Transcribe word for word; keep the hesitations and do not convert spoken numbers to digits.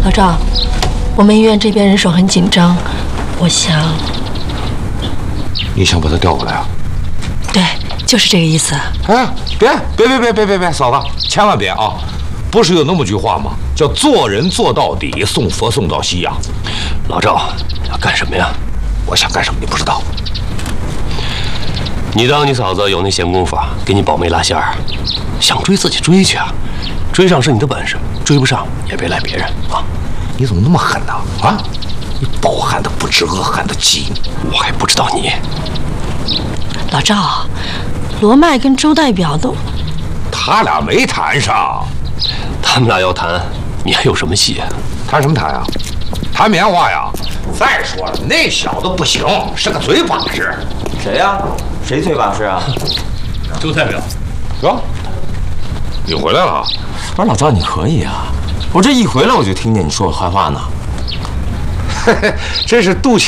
老赵，我们医院这边人手很紧张，我想， 你想把他调过来啊？ 对，就是这个意思。 哎，别别别别别别别，嫂子，千万别啊！不是有那么句话吗？叫做人做到底，送佛送到西洋。 老赵，要干什么呀？ 我想干什么你不知道？ 你当你嫂子有那闲工夫啊，给你保媒拉线儿？想追自己追去啊，追上是你的本事，追不上也别赖别人啊！ 你怎么那么狠呢？啊！你饱汉的不知饿汉的饥， 我还不知道你。 老赵，罗麦跟周代表都， 他俩没谈上。 他们俩要谈，你还有什么戏？ 谈什么谈啊？谈棉花呀！再说了，那小子不行，是个嘴把式。 谁呀？谁嘴把式啊？ 周代表。 哟，你回来了？ 我说老赵，你可以啊！我这一回来我就听见你说我坏话呢。 真是肚脐